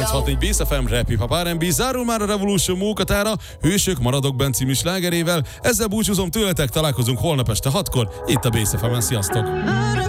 964 Bész FM, Rap Hip Hop R&B, zárul már a Revolution munkatára, Hősök maradok benn című slágerével. Ezzel búcsúzom tőletek, találkozunk holnap este 6-kor, itt a Bész FM-en, sziasztok!